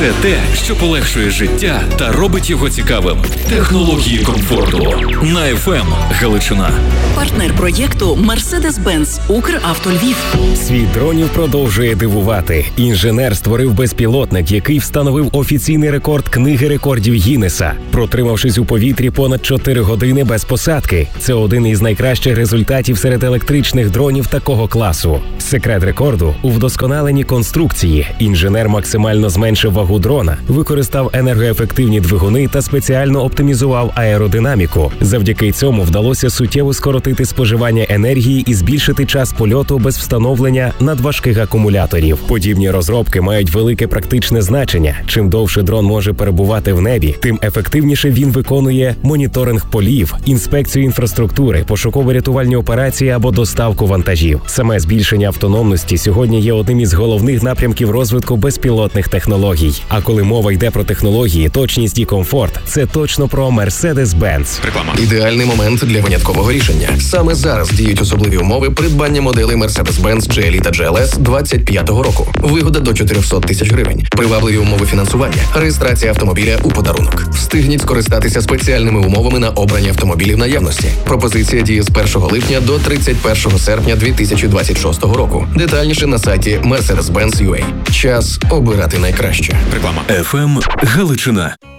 Все те, що полегшує життя та робить його цікавим. Технології комфорту. На FM Галичина. Партнер проєкту Mercedes-Benz «Укравтольвів». Світ дронів продовжує дивувати. Інженер створив безпілотник, який встановив офіційний рекорд Книги рекордів Гіннеса, протримавшись у повітрі понад 4 години без посадки. Це один із найкращих результатів серед електричних дронів такого класу. Секрет рекорду у вдосконаленні конструкції. Інженер максимально зменшив вагу дрона, використав енергоефективні двигуни та спеціально оптимізував аеродинаміку. Завдяки цьому вдалося суттєво скоротити споживання енергії і збільшити час польоту без встановлення надважких акумуляторів. Подібні розробки мають велике практичне значення. Чим довше дрон може перебувати в небі, тим ефективніше він виконує моніторинг полів, інспекцію інфраструктури, пошуково-рятувальні операції або доставку вантажів. Саме збільшення автономності сьогодні є одним із головних напрямків розвитку безпілотних технологій. А коли мова йде про технології, точність і комфорт, це точно про Mercedes-Benz. Реклама. Ідеальний момент для виняткового рішення. Саме зараз діють особливі умови придбання моделей Mercedes-Benz GLE та GLS 25-го року. Вигода до 400 тисяч гривень. Привабливі умови фінансування. Реєстрація автомобіля у подарунок. Встигніть скористатися спеціальними умовами на обрані автомобілі в наявності. Пропозиція діє з 1 липня до 31 серпня 2026 року. Детальніше на сайті Mercedes-Benz.ua. Час обирати найкраще. Реклама. FM Галичина.